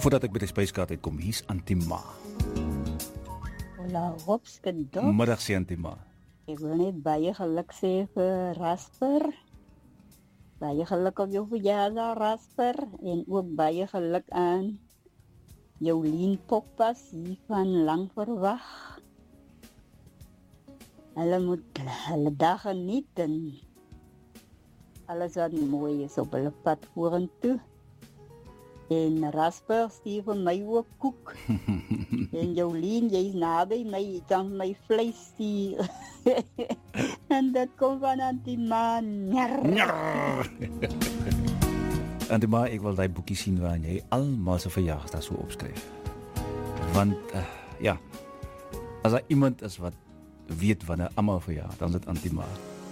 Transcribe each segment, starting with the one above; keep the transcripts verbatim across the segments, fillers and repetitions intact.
Voordat ek by die spyskaart uitkom, hier's Antima. Hola, hopskedop. Middag sê Antima. Ek wil net baie geluk sê vir Rasper. Baie geluk op jou verjaardag, Rasper. En ook baie geluk aan Jolien Poppas hier van Lang Verwag. Hulle moet hulle dag geniet en alles wat mooi is op hulle pad vorentoe. En Rasper stuur vir my ook koek. En Jolien, jy is naby my, jy kan my vlees stuur. En dat kom van Antima. Antima, ek wil die boekie sien waarin jy almal se verjaarsdag so opskryf. Want, uh, ja, as daar iemand is wat weet wanneer almal verjaar, dan is dit Antima.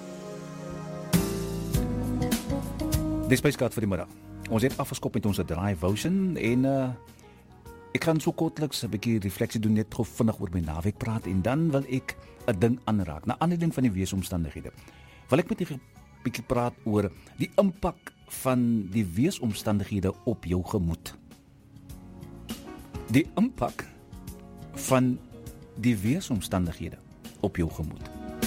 Dis spyskaart vir die middag. Ons het afgeskop met ons Drive Ocean en uh, ek gaan so kortliks 'n bietjie refleksie doen, net gou vinnig oor my naweek praat en dan wil ek 'n ding aanraak. Na aanleiding van die weeromstandighede wil ek met julle 'n bietjie praat oor die impak van die weeromstandighede op jou gemoed. Die impak van die weeromstandighede op jou gemoed.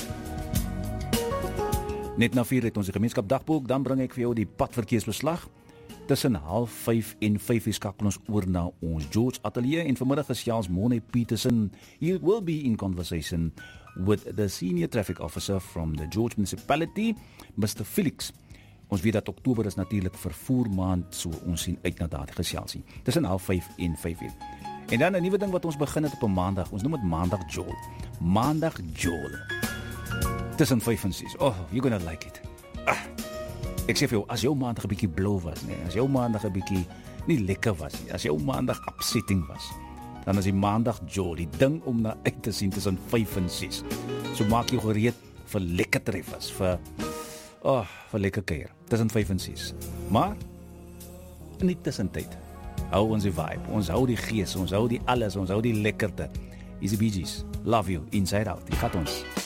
Net na vier het ons die gemeenskap dagboek, dan bring ek vir jou die padverkeersbeslag. Tussen half vyf en vyf skakel ons oor na ons George Atelier en vanmiddag gesels Mone Peterson. He will be in conversation with the senior traffic officer from the George municipality, Mister Felix. Ons weet dat Oktober is natuurlik vervoer maand, so ons sien uit na daardie geselsie. Tussen half vyf en vyf uur. En dan 'n nuwe ding wat ons begin het op 'n maandag. Ons noem dit Maandag Joel. Maandag Joel. Tussen vyf en ses. Oh, you're gonna like it. Ah. Ek sê vir jou, as jou maandag 'n bietjie blou was, nee, as jou maandag 'n bietjie nie lekker was nie, as jou maandag upsetting was, dan is die Maandag Joel die ding om na uit te sien tussen vyf en ses. So maak jou gereed vir lekker treffers, vir oh, vir lekker kuier, tussen vyf en ses. Maar in die tussentyd hou ons die vibe, ons hou die gees, ons hou die alles, ons hou die lekkerte. Is die Bee Gees, Love You, Inside Out. Die gaat ons.